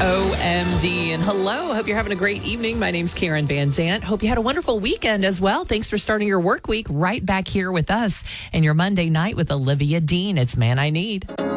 OMD. And hello. Hope you're having a great evening. My name's Karen Van Zant. Hope you had a wonderful weekend as well. Thanks for starting your work week right back here with us and your Monday night with Olivia Dean. It's Man I Need.